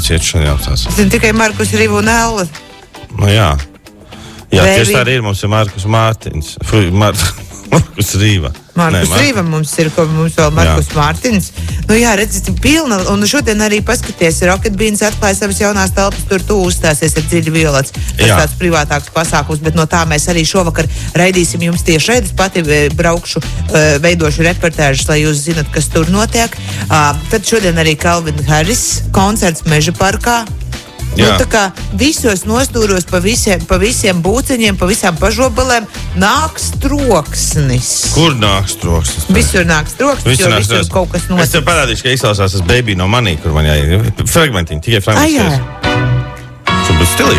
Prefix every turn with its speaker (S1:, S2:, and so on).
S1: iet šodien jautās.
S2: Es zinu tikai Markus Rivu un Ella.
S1: Nu jā. Jā, tieši tā arī ir. Mums ir Markus Mārtiņš. Markus Rīva.
S2: Markus Rīva mums ir, mums vēl Markus Mārtiņš. Nu jā, redzat, pilna. Un šodien arī paskaties, Rocket Beans atklāja savas jaunās telpas, tur tu uzstāsies ar Dziļu Violets. Tas tāds privātāks pasākums, bet no tā mēs arī šovakar raidīsim jums tieši šeit. Es pati braukšu, veidošu reportāžas, lai jūs zinat, kas tur notiek. Tad šodien arī Calvin Harris koncerts Meža parkā. Nu, tā kā visos nostūros pa visiem būceņiem, pa visām pažobalēm nāks troksnis.
S1: Kur nāks troksnis?
S2: Visur nāks troksnis, jo visur kaut kas notiek.
S1: Es tev parādīšu, ka izklausās tas Baby no Money, kur man jāiet. Fragmentiņi, tikai fragmentiņi.